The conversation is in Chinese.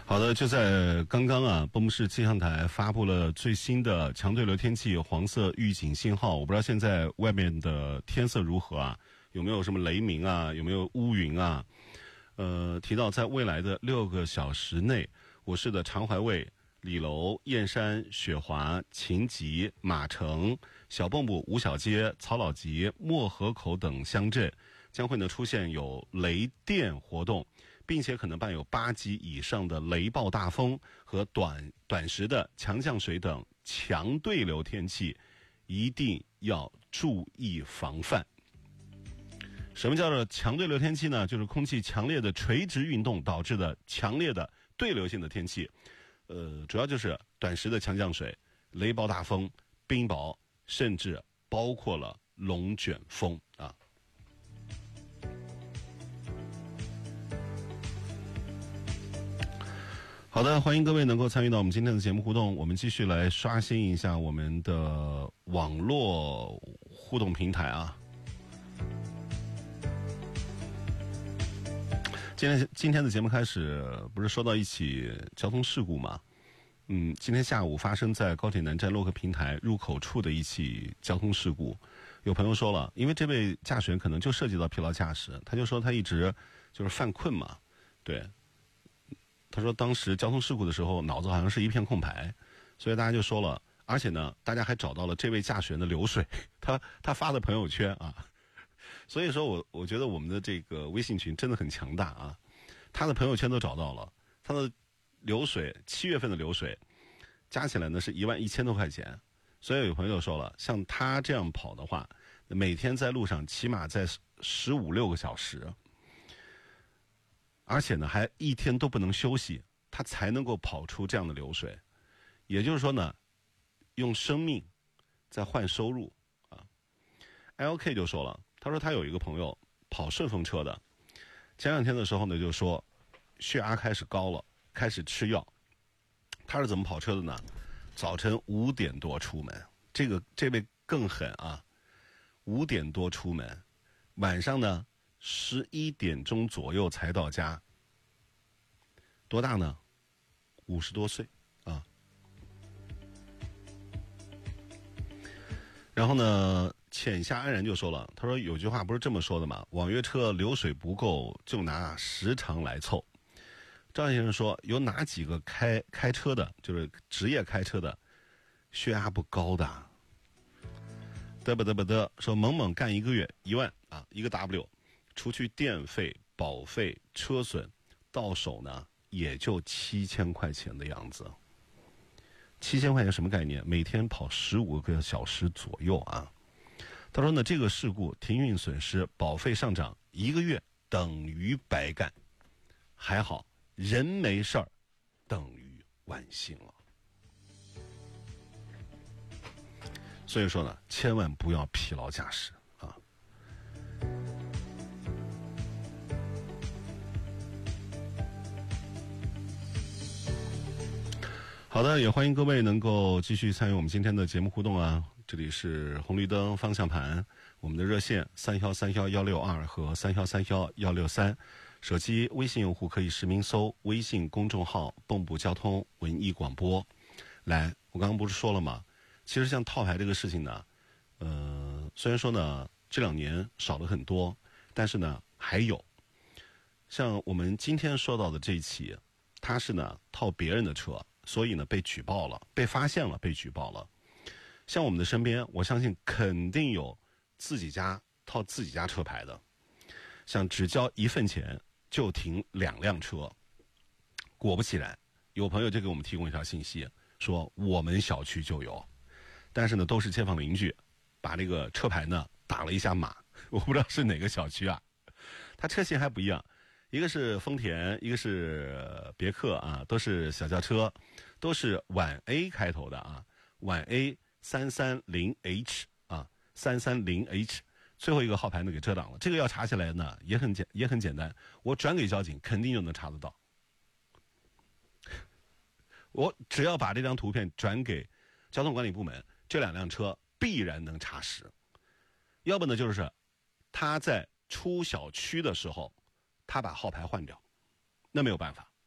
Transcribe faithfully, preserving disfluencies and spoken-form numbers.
好的，就在刚刚啊，蚌埠市气象台发布了最新的强对流天气黄色预警信号。我不知道现在外面的天色如何啊，有没有什么雷鸣啊，有没有乌云啊？呃，提到在未来的六个小时内，我市的长淮卫、李楼、燕山、雪华、秦集、马城、小蚌埠、五小街、曹老集、漠河口等乡镇将会呢出现有雷电活动，并且可能伴有八级以上的雷暴大风和短短时的强降水等强对流天气，一定要注意防范。什么叫做强对流天气呢？就是空气强烈的垂直运动导致的强烈的对流性的天气，呃，主要就是短时的强降水、雷暴大风、冰雹，甚至包括了龙卷风啊。好的，欢迎各位能够参与到我们今天的节目互动。我们继续来刷新一下我们的网络互动平台啊。今天今天的节目开始，不是说到一起交通事故吗？嗯，今天下午发生在高铁南站洛克平台入口处的一起交通事故。有朋友说了，因为这位驾驶员可能就涉及到疲劳驾驶，他就说他一直就是犯困嘛，对。他说当时交通事故的时候脑子好像是一片空白，所以大家就说了，而且呢大家还找到了这位驾驶员的流水，他他发的朋友圈啊。所以说我我觉得我们的这个微信群真的很强大啊，他的朋友圈都找到了，他的流水七月份的流水加起来呢是一万一千多块钱。所以有朋友说了，像他这样跑的话，每天在路上起码在十五六个小时，而且呢还一天都不能休息，他才能够跑出这样的流水。也就是说呢，用生命在换收入啊。L K 就说了，他说他有一个朋友跑顺风车的，前两天的时候呢就说血压开始高了，开始吃药。他是怎么跑车的呢？早晨五点多出门，这个这位更狠啊，五点多出门，晚上呢十一点钟左右才到家。多大呢？五十多岁啊。然后呢，浅夏安然就说了，他说有句话不是这么说的吗？网约车流水不够就拿时长来凑。张先生说，有哪几个开开车的，就是职业开车的，血压不高的？嘚不嘚不嘚说猛猛干一个月一万啊，一个 W， 除去电费、保费、车损，到手呢也就七千块钱的样子。七千块钱什么概念？每天跑十五个小时左右啊。他说呢，这个事故停运损失、保费上涨，一个月等于白干，还好人没事儿，等于万幸了。所以说呢，千万不要疲劳驾驶啊。好的，也欢迎各位能够继续参与我们今天的节目互动啊。这里是红绿灯方向盘，我们的热线三幺三幺幺六二和三幺三幺幺六三，手机微信用户可以实名搜微信公众号蚌埠交通文艺广播。来，我刚刚不是说了吗？其实像套牌这个事情呢，呃，虽然说呢这两年少了很多，但是呢还有。像我们今天说到的这一起，他是呢套别人的车，所以呢被举报了，被发现了，被举报了。像我们的身边，我相信肯定有自己家套自己家车牌的，像只交一份钱就停两辆车。果不其然，有朋友就给我们提供一条信息，说我们小区就有，但是呢都是街坊邻居把这个车牌呢打了一下码，我不知道是哪个小区啊。它车型还不一样，一个是丰田，一个是别克啊，都是小轿车，都是皖 A 开头的啊，皖 A 三三零 H 啊，三三零 H， 最后一个号牌呢给遮挡了。这个要查起来呢也很简也很简单，我转给交警肯定就能查得到。我只要把这张图片转给交通管理部门，这两辆车必然能查实。要不呢就是他在出小区的时候他把号牌换掉，那没有办法。